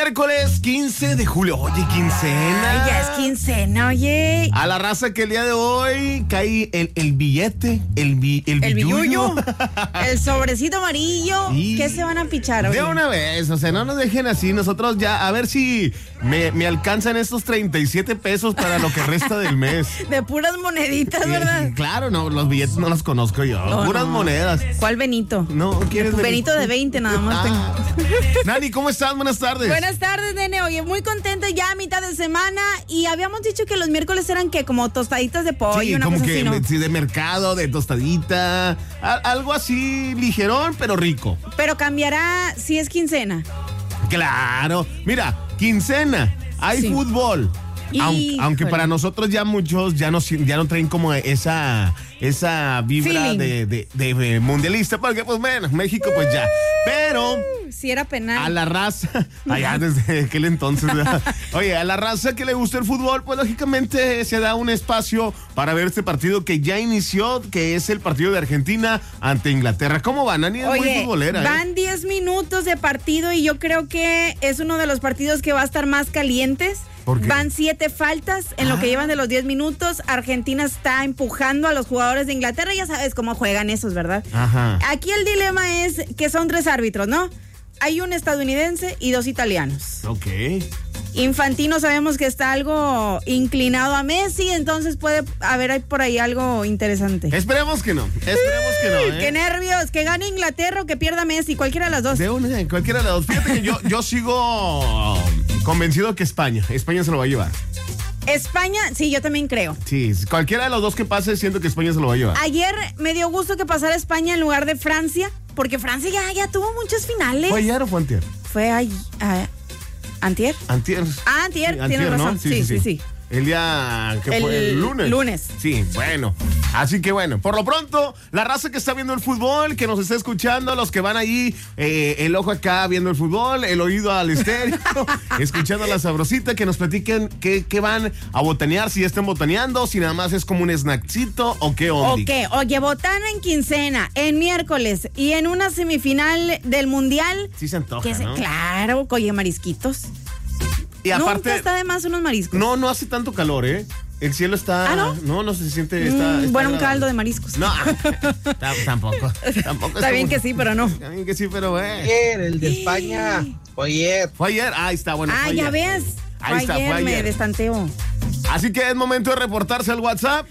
Miércoles 15 de julio. Oye, quincena. Ay, ya es quincena, oye. A la raza que el día de hoy cae el billete, el billuyo, el sobrecito amarillo. Sí. ¿Qué se van a pichar, oye? De una vez, o sea, no nos dejen así. Nosotros ya, a ver si me alcanzan estos 37 pesos para lo que resta del mes. De puras moneditas, ¿verdad? Claro, no, los billetes no los conozco yo. No, puras monedas. ¿Cuál Benito? No, ¿quieres Benito de 20 nada más tengo. Nani, ¿cómo estás? Buenas tardes. Buenas tardes, nene. Oye, muy contenta ya a mitad de semana. Y habíamos dicho que los miércoles eran que como tostaditas de pollo, Sí, una como cosa que así, ¿no? sí, de mercado, de tostadita, algo así ligerón, pero rico. Pero cambiará si es quincena. Claro, mira, quincena, hay Sí. fútbol. Aunque para nosotros ya muchos ya no traen como esa vibra de mundialista, porque pues bueno, México pues ya. Pero Si era penal. a la raza, allá desde aquel entonces, ¿verdad? Oye, a la raza que le gusta el fútbol, pues lógicamente se da un espacio para ver este partido que ya inició, que es el partido de Argentina ante Inglaterra. ¿Cómo van? Nani es muy futbolera. Van 10 minutos de partido y yo creo que es uno de los partidos que va a estar más calientes. ¿Por qué? Van 7 faltas en lo que llevan de los 10 minutos. Argentina está empujando a los jugadores de Inglaterra. Ya sabes cómo juegan esos, ¿verdad? Ajá. Aquí el dilema es que son 3 árbitros, ¿no? Hay un estadounidense y 2 italianos. Ok. Infantino sabemos que está algo inclinado a Messi, entonces puede haber por ahí algo interesante. Esperemos que no. ¡Qué nervios! Que gane Inglaterra o que pierda Messi, cualquiera de las dos. De una, cualquiera de las dos. Fíjate que yo sigo convencido que España se lo va a llevar. España, sí, yo también creo. Sí, cualquiera de los dos que pase, siento que España se lo va a llevar. Ayer me dio gusto que pasara España en lugar de Francia, porque Francia ya tuvo muchas finales. ¿Fue ayer o fue antier? Fue ¿antier? Antier. Ah, antier, Sí, tienes razón. ¿no? Sí. El día que fue el lunes. Lunes. Sí, bueno. Así que bueno, por lo pronto, la raza que está viendo el fútbol, que nos está escuchando, los que van allí, el ojo acá viendo el fútbol, el oído al estéreo, escuchando a la sabrosita, que nos platiquen qué van a botanear, si ya están botaneando, si nada más es como un snackcito o qué onda. Ok, oye, botana en quincena, en miércoles y en una semifinal del Mundial. Sí se antoja, ¿no? Claro, oye, marisquitos. Y aparte, nunca está de más unos mariscos. no hace tanto calor, ¿eh? El cielo está... ¿Ah, no? No se siente... Está bueno, un agradable. caldo de mariscos. No, tampoco. Está bien que sí, pero no. Está bien que sí, pero bueno. Ayer, el de España. Ayer. Fue ayer. Ahí está, bueno. Ah, fue ya ayer. ves. Ahí está, fue me ayer. destanteo. Así que es momento de reportarse al WhatsApp.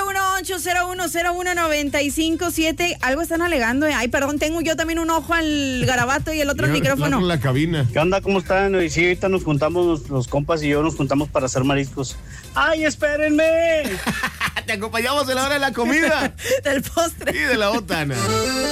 818-0101-957. Algo están alegando. Ay, perdón, tengo yo también un ojo al garabato y el otro al micrófono. En la cabina. ¿Qué onda? ¿Cómo están? Y sí, ahorita nos juntamos, los compas y yo nos juntamos para hacer mariscos. ¡Ay, espérenme! Te acompañamos en la hora de la comida Del postre. y de la botana.